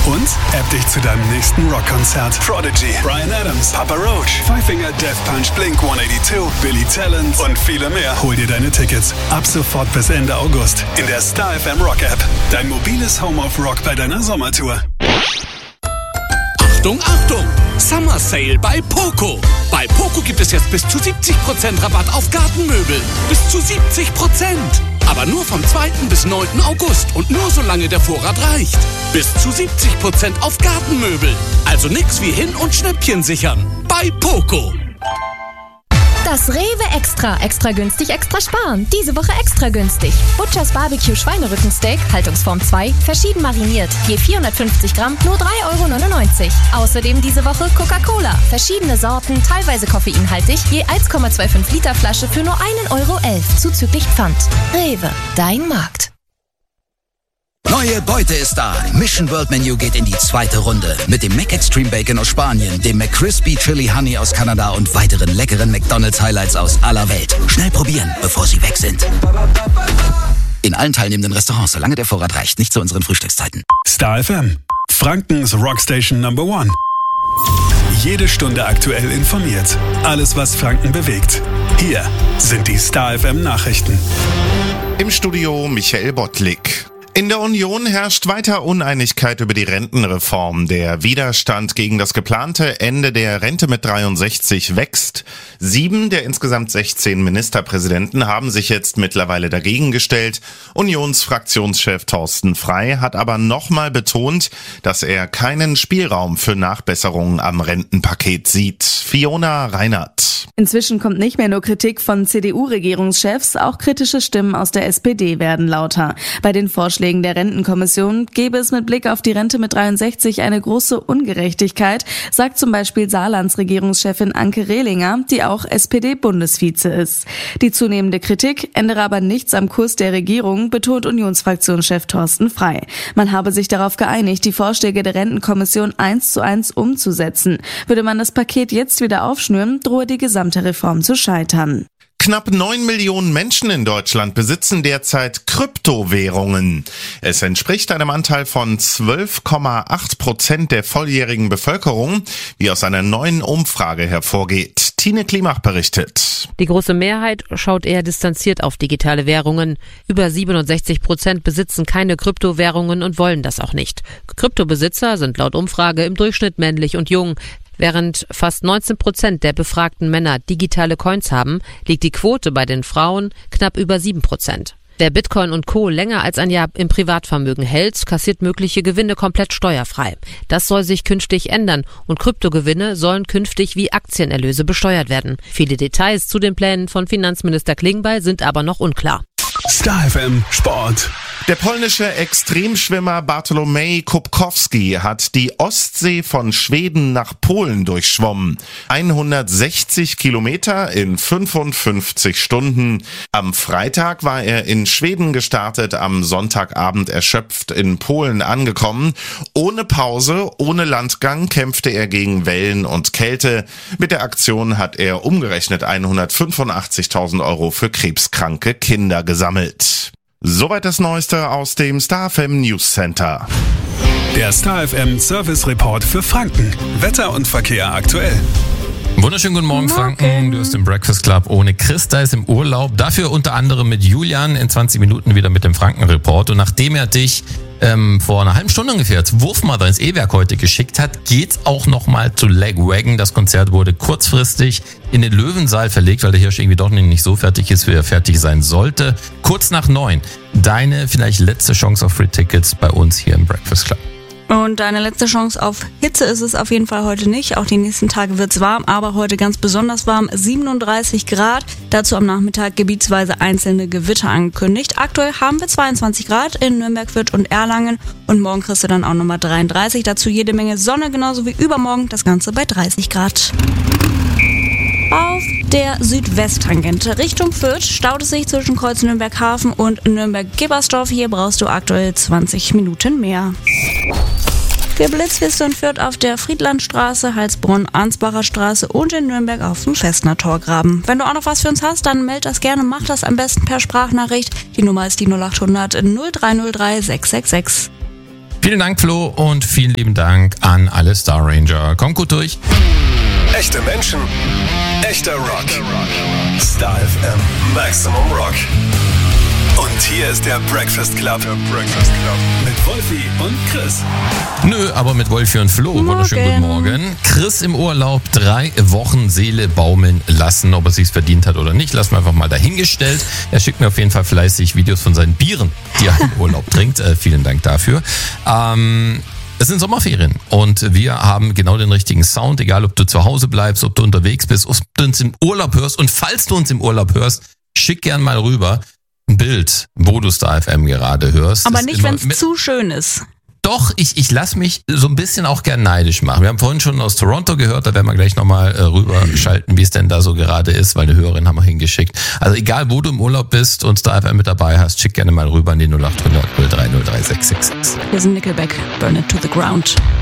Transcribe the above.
Und app dich zu deinem nächsten Rockkonzert. Prodigy, Bryan Adams, Papa Roach, Five Finger Death Punch, Blink-182, Billy Talent und viele mehr. Hol dir deine Tickets ab sofort bis Ende August in der Star FM Rock App. Dein mobiles Home of Rock bei deiner Sommertour. Achtung, Achtung! Summer Sale bei Poco. Bei Poco gibt es jetzt bis zu 70% Rabatt auf Gartenmöbel. Bis zu 70%. Aber nur vom 2. bis 9. August und nur solange der Vorrat reicht. Bis zu 70% auf Gartenmöbel. Also nix wie hin und Schnäppchen sichern. Bei Poco. Das Rewe Extra. Extra günstig, extra sparen. Diese Woche extra günstig. Butchers Barbecue Schweinerückensteak, Haltungsform 2, verschieden mariniert. Je 450 Gramm, nur 3,99 €. Außerdem diese Woche Coca-Cola. Verschiedene Sorten, teilweise koffeinhaltig, je 1,25 Liter Flasche für nur 1,11 € zuzüglich Pfand. Rewe, dein Markt. Neue Beute ist da. Mission World Menu geht in die 2. Runde. Mit dem Mac Extreme Bacon aus Spanien, dem McCrispy Chili Honey aus Kanada und weiteren leckeren McDonald's Highlights aus aller Welt. Schnell probieren, bevor sie weg sind. In allen teilnehmenden Restaurants, solange der Vorrat reicht. Nicht zu unseren Frühstückszeiten. Star FM, Frankens Rockstation Number 1. Jede Stunde aktuell informiert. Alles, was Franken bewegt. Hier sind die Star FM Nachrichten. Im Studio Michael Bottlik. In der Union herrscht weiter Uneinigkeit über die Rentenreform. Der Widerstand gegen das geplante Ende der Rente mit 63 wächst. 7 der insgesamt 16 Ministerpräsidenten haben sich jetzt mittlerweile dagegen gestellt. Unionsfraktionschef Thorsten Frey hat aber nochmal betont, dass er keinen Spielraum für Nachbesserungen am Rentenpaket sieht. Fiona Reinhardt. Inzwischen kommt nicht mehr nur Kritik von CDU-Regierungschefs, auch kritische Stimmen aus der SPD werden lauter. Bei den Vorschlägen der Rentenkommission gäbe es mit Blick auf die Rente mit 63 eine große Ungerechtigkeit, sagt zum Beispiel Saarlands Regierungschefin Anke Rehlinger, die auch SPD-Bundesvize ist. Die zunehmende Kritik ändere aber nichts am Kurs der Regierung, betont Unionsfraktionschef Thorsten Frey. Man habe sich darauf geeinigt, die Vorschläge der Rentenkommission 1:1 umzusetzen. Würde man das Paket jetzt wieder aufschnüren, drohe die gesamte Reform zu scheitern. Knapp 9 Millionen Menschen in Deutschland besitzen derzeit Kryptowährungen. Es entspricht einem Anteil von 12,8% der volljährigen Bevölkerung, wie aus einer neuen Umfrage hervorgeht. Tine Klimach berichtet. Die große Mehrheit schaut eher distanziert auf digitale Währungen. Über 67% besitzen keine Kryptowährungen und wollen das auch nicht. Kryptobesitzer sind laut Umfrage im Durchschnitt männlich und jung. Während fast 19% der befragten Männer digitale Coins haben, liegt die Quote bei den Frauen knapp über 7%. Wer Bitcoin und Co. länger als ein Jahr im Privatvermögen hält, kassiert mögliche Gewinne komplett steuerfrei. Das soll sich künftig ändern und Kryptogewinne sollen künftig wie Aktienerlöse besteuert werden. Viele Details zu den Plänen von Finanzminister Klingbeil sind aber noch unklar. Star FM Sport. Der polnische Extremschwimmer Bartłomiej Kubkowski hat die Ostsee von Schweden nach Polen durchschwommen. 160 Kilometer in 55 Stunden. Am Freitag war er in Schweden gestartet, am Sonntagabend erschöpft in Polen angekommen. Ohne Pause, ohne Landgang kämpfte er gegen Wellen und Kälte. Mit der Aktion hat er umgerechnet 185.000 € für krebskranke Kinder gesammelt. Soweit das Neueste aus dem Star FM News Center. Der Star FM Service Report für Franken. Wetter und Verkehr aktuell. Wunderschönen guten Morgen, Franken. Du bist im Breakfast Club ohne Christa, ist im Urlaub. Dafür unter anderem mit Julian in 20 Minuten wieder mit dem Franken-Report. Und nachdem er dich vor einer halben Stunde ungefähr als Wurfmother ins E-Werk heute geschickt hat, geht's auch nochmal zu Legwagon. Das Konzert wurde kurzfristig in den Löwensaal verlegt, weil der Hirsch irgendwie doch nicht so fertig ist, wie er fertig sein sollte. Kurz nach 9. Deine vielleicht letzte Chance auf Free Tickets bei uns hier im Breakfast Club. Und deine letzte Chance auf Hitze ist es auf jeden Fall heute nicht. Auch die nächsten Tage wird's warm, aber heute ganz besonders warm. 37 Grad. Dazu am Nachmittag gebietsweise einzelne Gewitter angekündigt. Aktuell haben wir 22 Grad in Nürnberg, Fürth und Erlangen. Und morgen kriegst du dann auch nochmal 33. Dazu jede Menge Sonne, genauso wie übermorgen. Das Ganze bei 30 Grad. Auf der Südwesttangente Richtung Fürth staut es sich zwischen Kreuz Nürnberg-Hafen und Nürnberg-Gebersdorf. Hier brauchst du aktuell 20 Minuten mehr. Geblitzt wirst du in Fürth auf der Friedlandstraße, Heilsbronn-Ansbacher Straße und in Nürnberg auf dem Festner Torgraben. Wenn du auch noch was für uns hast, dann meld das gerne, mach das am besten per Sprachnachricht. Die Nummer ist die 0800 0303 666. Vielen Dank, Flo, und vielen lieben Dank an alle Star Ranger. Kommt gut durch. Echte Menschen, echter Rock. Star FM Maximum Rock. Und hier ist der Breakfast Club. Mit Wolfi und Chris. Nö, aber mit Wolfi und Flo. Wunderschönen guten Morgen. Chris im Urlaub, 3 Wochen Seele baumeln lassen. Ob er sich's verdient hat oder nicht, lassen wir einfach mal dahingestellt. Er schickt mir auf jeden Fall fleißig Videos von seinen Bieren, die er im Urlaub trinkt. Vielen Dank dafür. Es sind Sommerferien und wir haben genau den richtigen Sound, egal ob du zu Hause bleibst, ob du unterwegs bist, ob du uns im Urlaub hörst. Und falls du uns im Urlaub hörst, schick gern mal rüber ein Bild, wo du Star FM gerade hörst. Aber nicht, wenn es zu schön ist. Doch, ich lasse mich so ein bisschen auch gern neidisch machen. Wir haben vorhin schon aus Toronto gehört, da werden wir gleich nochmal rüberschalten, wie es denn da so gerade ist, weil eine Hörerin haben wir hingeschickt. Also egal, wo du im Urlaub bist und Star FM mit dabei hast, schick gerne mal rüber an die 0800 030 366. Hier sind Nickelback, Burn It to the Ground.